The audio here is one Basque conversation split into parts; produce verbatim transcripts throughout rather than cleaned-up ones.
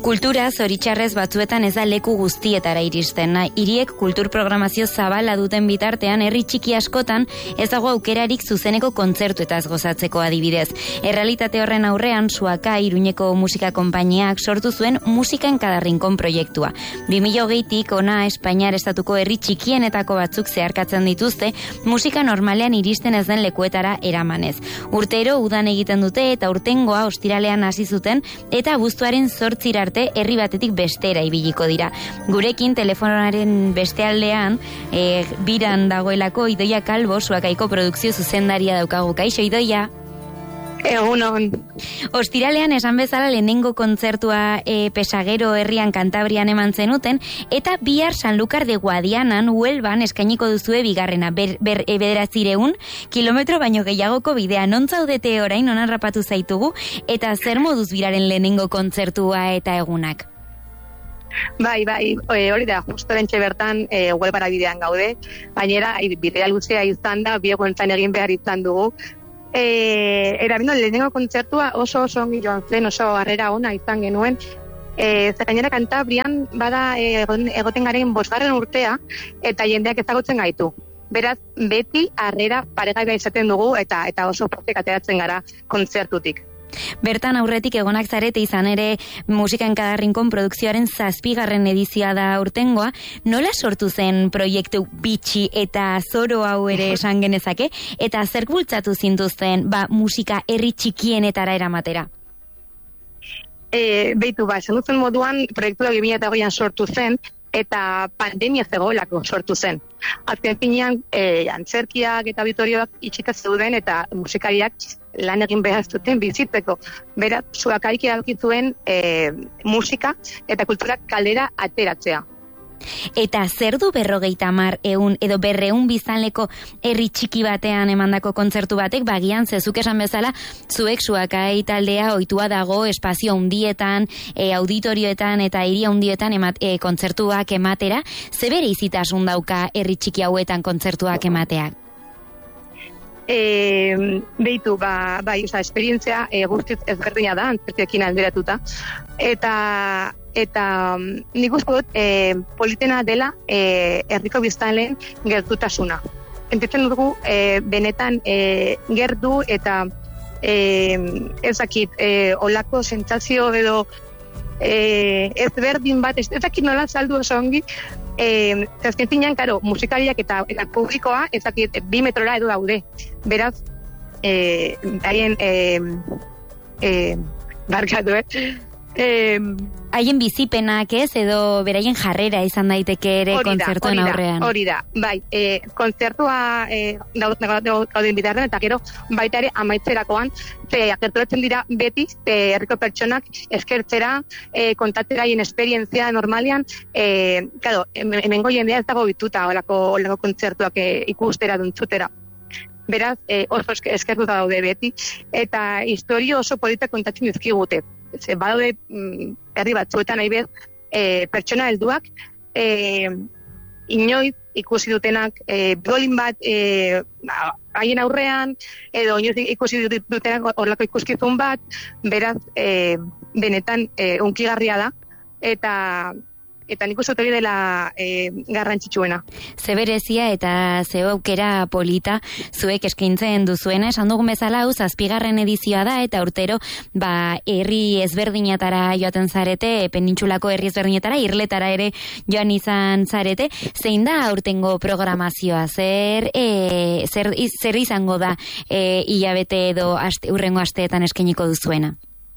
Kultura zoritxarrez batzuetan ez da leku guztietara iristen. Hiriek kultur programazio zabala duten bitartean herri txiki askotan ez dago aukerarik zuzeneko kontzertuetaz gozatzeko adibidez. Errealitate horren aurrean Suaka Iruñeko musika konpainiak sortu zuen Musikan Cada Rincón proiektua. bi mila hogeitik ona Espainiar estatuko herri txikienetako batzuk zeharkatzen dituzte musika normalean iristen ez den lekuetara eramanez. Urtero udan egiten dute eta urtengoa ostiralean hasi zuten eta abuztuaren zortzira arte herri batetik bestera ibiliko dira. Gurekin telefonaren beste aldean e, biran dagoelako Idoia Kalbo, Suakaiko produkzio zuzendaria daukagu. Kaixo, Idoia? Egunon. Ostiralean esan bezala lehenengo kontzertua e, Pesagero herrian Kantabrian eman zenuten, eta bihar Sanlúcar de Guadianan, Huelban eskainiko duzue bigarrena, ber, ber, e, bederatzireun kilometro baino gehiagoko bidea. Non zaudete orain, non harrapatu zaitugu, eta zer moduz biraren lehenengo kontzertua eta egunak? Bai, bai, hori da, justo bentxe bertan e, Huelbara bidean gaude, bainera bidea luzea izan da, biegoentzan egin behar izan dugu. Eh, erabindo lehenengo kontzertua oso oso ongi joan zen, oso harrera ona izan genuen. Eh, Zekainera Kantabrian bada eh, egoten garen bosgarren urtea eta jendeak ezagutzen gaitu. Beraz, beti harrera paregaia izaten dugu eta eta oso pozik ateratzen gara kontzertutik. Bertan aurretik egonak zarete izan ere Musikan Cada Rincón produkzioaren zazpigarren edizioa da urtengoa. Nola sortu zen proiektu bitxi eta zoro hau ere esan genezake? Eta zer bultzatu zintuzten ba, musika herri txikienetara eramatera? E, Beitu ba, esan duzen moduan proiektua bi mila hogeian sortu zen eta pandemia zegoelako sortu zen. Azken finean, e, antzerkiak eta auditorioak itxita zeuden eta musikariak lan egin behar zuten bizitzeko. Beraz, Suakaik erabaki zuen e, musika eta kultura kalera ateratzea. Eta zer du berrogeita hamar eun edo berreun biztanleko herri txiki batean emandako kontzertu batek, bagian zezuk esan bezala, zuek Suakai taldea ohitua dago espazio handietan, e, auditorioetan eta hiri handietan emat, e, kontzertuak ematera. Ze bereizitasun dauka herri txiki hauetan kontzertuak emateak? E, beitu, ba, bai, oza, esperientzia e, guztiz ezberdina da, antzerkiekin alderatuta. Eta eta nik uste dut e, politena dela e, herriko biztanleen gertutasuna. Entitzen dugu e, benetan e, gertu eta e, ezakit, e, olako sentsazio edo e, ezberdin bat, ez dakit nola saldu oso ongi, e, azken finean, karo, musikariak eta, eta publikoa ezakit bi metrora edo daude. Beraz, e, haien e, e, barkatu, eh? Eh, haien bizipenak ez edo beraien jarrera izan daiteke ere kontzertuen aurrean. Hori da, bai, e, kontzertua e, gauden bitarren eta gero baita ere amaitzerakoan ze agerturatzen dira beti e, herriko pertsonak eskertzera, e, kontatzera haien esperientzia normalean, e, claro, hemengo jendea ez dago bituta olako, olako kontzertuak e, ikustera duntzutera. Beraz, e, oso eskertuta daude beti eta historio oso politak kontatzen dizkigute. Ze badaude mm, herri batzuetan nahi bez, e, pertsona helduak e, inoiz ikusi dutenak e, bolin bat e, haien aurrean, edo inoiz ikusi dutenak horlako ikuskizun bat, beraz e, benetan e, unkigarria da, eta eta nik uste hori dela e, garrantzitsuena. Ze berezia eta ze aukera polita zuek eskaintzen duzuena, esan dugun bezala hau zazpigarren edizioa da eta urtero ba herri ezberdinetara joaten zarete, penintsulako herri ezberdinetara, irletara ere joan izan zarete. Zein da aurtengo programazioa? Zer e, zer, zer izango da e, hilabete edo aste, urrengo asteetan eskainiko duzuena?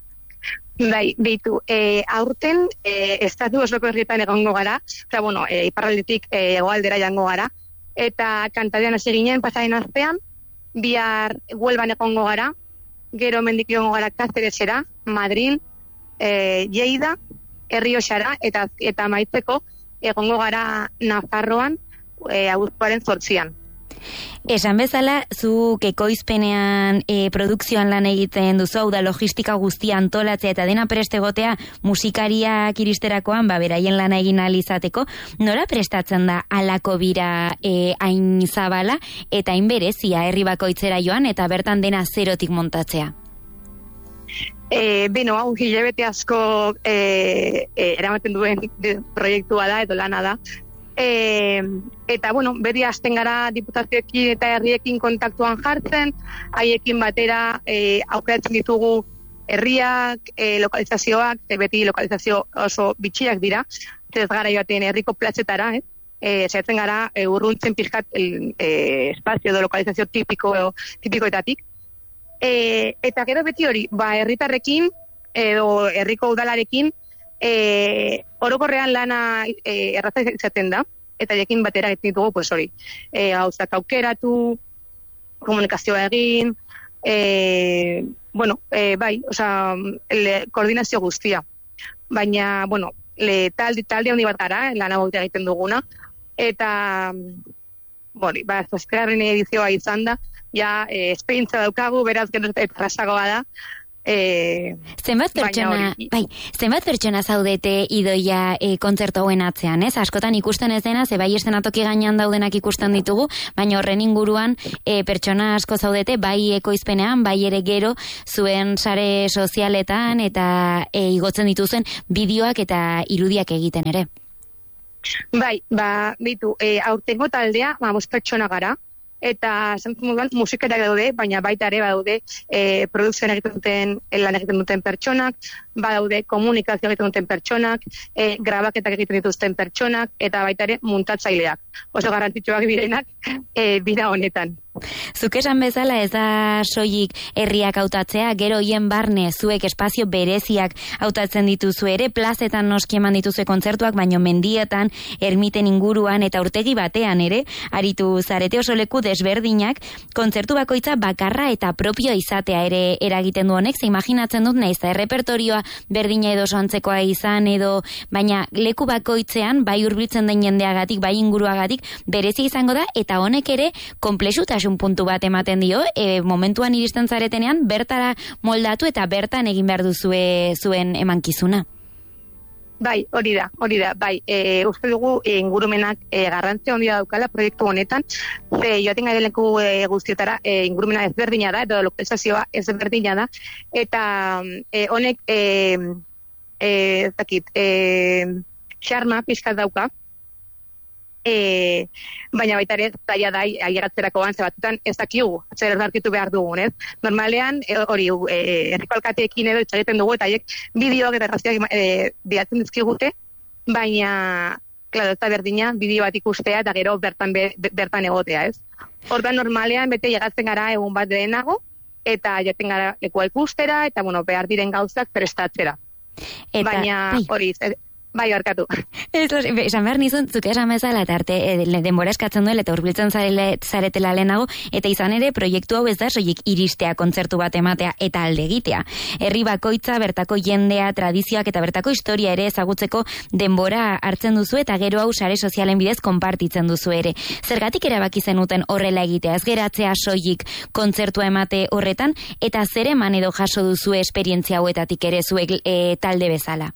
Bai, beitu, e, aurten e, estatu osoko herrietan egongo gara, eta, bueno, e, iparraldetik e, egoaldera jango gara, eta Kantabrian hasi ginen pasaren astean, bihar Huelban egongo gara, gero mendik egongo gara Cáceresera, Madrid, e, Lleida, Errioxara, eta eta maitzeko egongo gara Nafarroan, e, abuztuaren zortzian. Esan bezala, zuk ekoizpenean e, produkzioan lan egiten duzu, hau da logistika guztia antolatzea eta dena preste egotea musikariak iristerakoan, ba, beraien lana egin ahal izateko. Nora prestatzen da halako bira e, hain zabala eta hain berezia herri bakoitzera joan eta bertan dena zerotik montatzea? E, beno, hau hilabete asko e, e, eramaten duen de, proiektua da, edo lana da. E, eta, bueno, beri hasten gara diputazioekin eta herriekin kontaktuan jartzen, haiekin batera e, aukeratzen ditugu herriak, e, lokalizazioak, e, beti lokalizazio oso bitxiak dira, ez gara joaten herriko platzetara, eh? E, zaitzen gara e, urruntzen pixkat el, e, espazio edo lokalizazio tipiko, tipikoetatik. E, eta gero beti hori, ba, herritarrekin edo herriko udalarekin e, orokorrean lana e, erraza izaten da, eta jekin batera egiten ditugu, pues hori, e, gauzak aukeratu, komunikazioa egin, e, bueno, e, bai, oza, le, koordinazio guztia. Baina, bueno, le, talde, talde handi bat gara, lan hau egiten duguna, eta, bori, ba, zazpigarren edizioa izan da, ja, e, esperientza daukagu, beraz gero errazagoa da. E, zenbat pertsona, bai, zenbat pertsona zaudete Idoia e, kontzertu hauen atzean, ez? Askotan ikusten ez dena, ze bai estenatoki gainean daudenak ikusten ditugu, baina horren inguruan e, pertsona asko zaudete, bai ekoizpenean, bai ere gero zuen sare sozialetan eta e, igotzen dituzuen bideoak eta irudiak egiten ere. Bai, ba, bitu, e, aurtengo taldea, ba, bost pertsona gara, eta zentzen moduan musikera daude, baina baita ere badaude e, produkzioan egiten duten, lan egiten duten pertsonak, badaude komunikazio egiten duten pertsonak, e, grabaketak egiten dituzten pertsonak, eta baita ere muntatzaileak. Oso garrantzitsuak direnak e, bida honetan. Zuk esan bezala ez da soilik herriak hautatzea, gero hien barne zuek espazio bereziak hautatzen dituzu ere, plazetan noski eman dituzue kontzertuak, baino mendietan, ermiten inguruan eta urtegi batean ere, aritu zarete oso leku desberdinak, kontzertu bakoitza bakarra eta propio izatea ere eragiten du honek, ze imaginatzen dut naiz da errepertorioa berdina edo soantzekoa izan edo, baina leku bakoitzean, bai hurbiltzen den jendeagatik, bai inguruagatik, berezi izango da, eta honek ere konplexutasun puntu bat ematen dio, e, momentuan iristen zaretenean, bertara moldatu eta bertan egin behar duzue zuen emankizuna. Bai, hori da, hori da, bai, e, uste dugu e, ingurumenak e, garrantzia handia daukala proiektu honetan, ze joaten garen leku e, guztietara e, ingurumena ezberdina da, edo lokalizazioa ezberdina da, eta e, honek e, e, ez dakit, e, xarma pixkat dauka, E, baina baita ere zaila da ailegatzerakoan ze batzutan ez dakigu, zer erdarkitu behar dugun, ez? Normalean, hori, e, herriko alkateekin edo itxagiten dugu, eta haiek bideoak eta grazioak e, bilatzen dizkigute, baina, klaro, ez da berdina, bideo bat ikustea eta gero bertan, be, bertan egotea, ez? Hortan normalean bete llegatzen gara egun bat denago, eta jaten gara lekua ikustera, eta, bueno, behar diren gauzak prestatzera. Eta, baina, hori, bai, barkatu. Esan behar nizun, zuke esan bezala, eta arte e, denbora eskatzen duela, eta urbiltzen zaretela lehenago, eta izan ere, proiektu hau ez da, soilik iristea, kontzertu bat ematea, eta alde egitea. Herri bakoitza, bertako jendea, tradizioak, eta bertako historia ere ezagutzeko denbora hartzen duzu, eta gero hau sare sozialen bidez konpartitzen duzu ere. Zergatik erabaki zenuten horrela egitea, ez geratzea soilik kontzertua emate horretan, eta zer eman edo jaso duzu esperientzia hauetatik ere zuek e, talde bezala?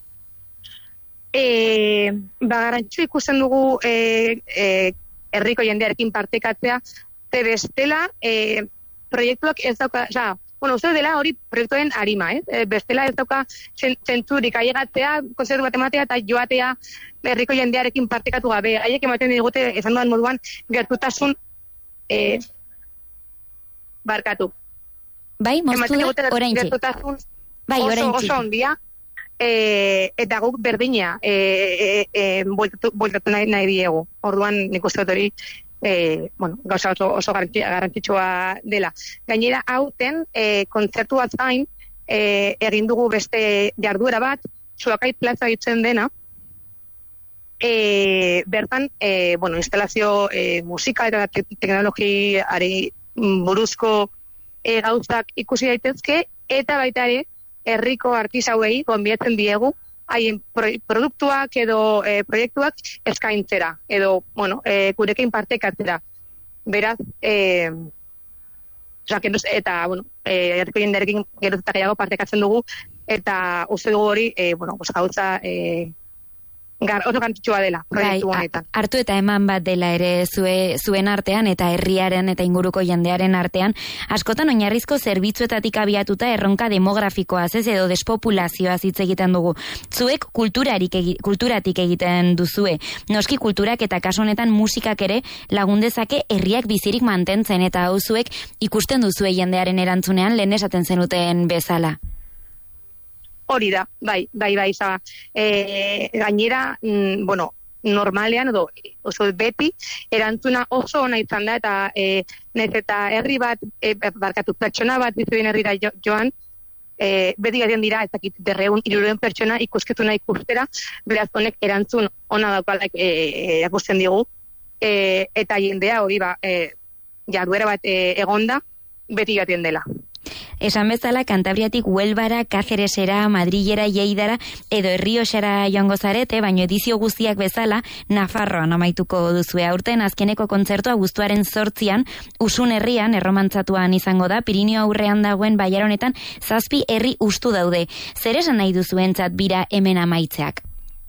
E, ba, garantxu ikusten dugu e, e, herriko jendearekin partekatzea, ze bestela e, proiektuak ez dauka, oza, bueno, uste dela hori proiektuen harima, ez? E, bestela ez dauka zentzurik ailegatzea, konzertu bat ematea eta joatea herriko jendearekin partekatu gabe. Haiek ematen digute, esan duan moduan, gertutasun e, barkatu. Bai, moztu da, orain txik. Gertutasun bai, oso, oso ondia. E, eta guk berdina e, e, e, bueltatu, bueltatu nahi, nahi diegu. Orduan nik uste hori e, bueno, gauza oso, oso garrantzitsua dela. Gainera, hauten e, kontzertu bat zain e, egin dugu beste jarduera bat, Zuakai plaza ditzen dena, e, bertan e, bueno, instalazio e, musika eta te teknologiari buruzko e, gauzak ikusi daitezke, eta baita ere herriko artisauei gonbiatzen diegu haien produktuak edo e, proiektuak eskaintzera edo, bueno, e, gurekin partekatzera. Beraz, e, oza, eta, bueno, e, herriko jendearekin gero eta gehiago partekatzen dugu, eta uste dugu hori, e, bueno, gauza e, gar, oso garrantzitsua dela proiektu bai, honetan. Hartu eta eman bat dela ere zue, zuen artean eta herriaren eta inguruko jendearen artean, askotan oinarrizko zerbitzuetatik abiatuta erronka demografikoaz, ez edo despopulazioaz hitz egiten dugu. Zuek kulturarik egi, kulturatik egiten duzue. Noski kulturak eta kasu honetan musikak ere lagun dezake herriak bizirik mantentzen, eta hau zuek ikusten duzue jendearen erantzunean lehen esaten zenuten bezala. Hori da, bai, bai, bai, za, e, gainera, mm, bueno, normalean, edo, oso beti, erantzuna oso ona izan da, eta e, nez eta herri bat, e, barkatu, pertsona bat bizuen herrira jo, joan, e, beti gaten dira, ez dakit, derreun, iruruen pertsona ikusketuna ikustera, beraz honek erantzun ona daukalak erakusten e, digu, e, eta jendea hori ba, e, jarduera bat e, egonda, beti gaten dela. Esan bezala, Kantabriatik Huelbara, Cáceresera, Madrilera, Lleidara edo Errioxara joango zarete, baino edizio guztiak bezala, Nafarroan amaituko duzue. Aurten azkeneko kontzertua abuztuaren zortzian, Usun herrian, erromantzatuan izango da, Pirinio aurrean dagoen Bailar honetan, zazpi herri ustu daude. Zer esan nahi duzuentzat bira hemen amaitzeak?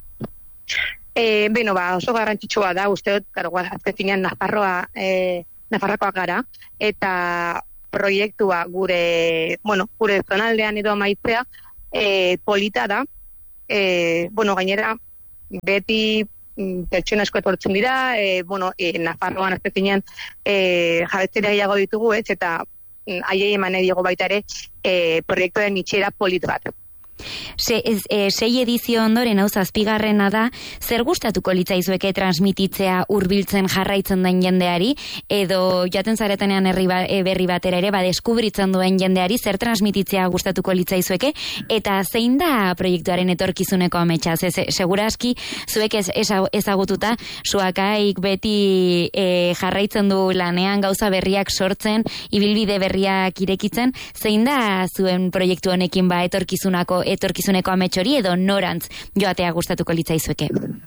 E, beno, ba, oso garrantzitsua da, uste dut, karo, azken finean Nafarroa, e, Nafarroakoak gara, eta proiektua gure, bueno, gure zonaldean edo amaitzea e, polita da. E, bueno, gainera, beti mm, pertsona asko etortzen dira, e, bueno, e, Nafarroan azkenean e, jabetzera gehiago ditugu, ez, eta mm, haiei eman nahi diego baita ere e, proiektuaren itxera polit bat. Se, ez, e, sei edizio ondoren hau zazpigarrena da, zer gustatuko litzaizueke transmititzea hurbiltzen jarraitzen den jendeari, edo jaten zaretenean herri ba, e, berri batera ere, ba, deskubritzen duen jendeari, zer transmititzea gustatuko litzaizueke, eta zein da proiektuaren etorkizuneko ametsa? Ze, segura aski, zuek ez, ezagututa, suakaik beti e, jarraitzen du lanean gauza berriak sortzen, ibilbide berriak irekitzen, zein da zuen proiektu honekin ba etorkizunako etorkizuneko amets hori, edo norantz joatea gustatuko litzaizueke?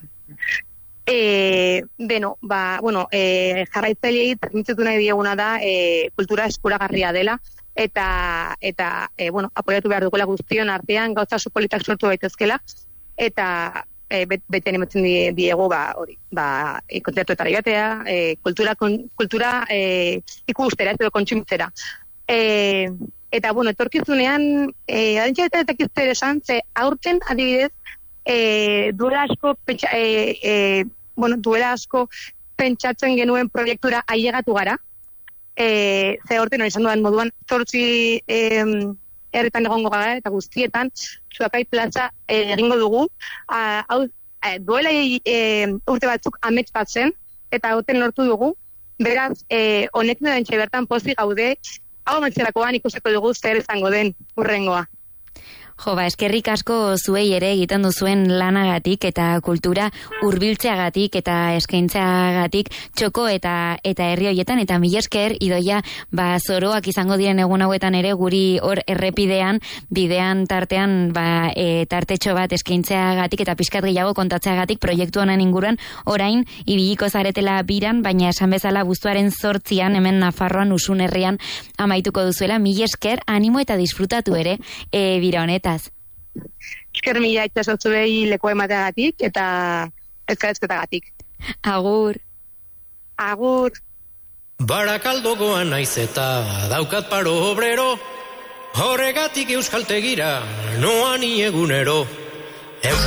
E, beno, ba, bueno, e, jarraitzailei transmititu nahi dieguna da e, kultura eskuragarria dela, eta, eta e, bueno, apoiatu behar dugula guztion artean, gauza supolitak sortu daitezkela, eta e, bet, beten ematen diegu, ba, hori, ba, e, kontzertuetara joatea, e, kultura, kon, kultura e, ikustera, edo kontsumitzera. E, Eta, bueno, etorkizunean, eh, adintxa eta etakizte esan, ze aurten adibidez, eh, duela asko, pentsa, eh, eh, bueno, duela asko pentsatzen genuen proiektura ailegatu gara, eh, ze aurten hori izan duan moduan, zortzi eh, herritan egongo gara, eta guztietan, Zuakai plaza eh, egingo dugu, ah, hau, eh, duela eh, urte batzuk amets bat zen, eta aurten lortu dugu, beraz, eh, honekin adintxa bertan pozik gaude, hau matzerakoan ikusiko dugu zer izango den urrengoa. Jo, ba, eskerrik asko zuei ere egiten duzuen lanagatik eta kultura hurbiltzeagatik eta eskaintzeagatik txoko eta eta herri hoietan, eta mila esker Idoia, ba, zoroak izango diren egun hauetan ere guri hor errepidean, bidean tartean, ba, e, tartetxo bat eskaintzeagatik eta pixkat gehiago kontatzeagatik proiektu honen inguruan orain ibiliko zaretela biran, baina esan bezala abuztuaren zortzian hemen Nafarroan Usun herrian amaituko duzuela. Mila esker, animo eta disfrutatu ere e, bira honet. Esker mila itxasotzu behi leku emateagatik eta ezkarazketagatik. Agur. Agur. Barakaldokoan naiz eta daukat paro obrero, horregatik euskaltegira noan egunero.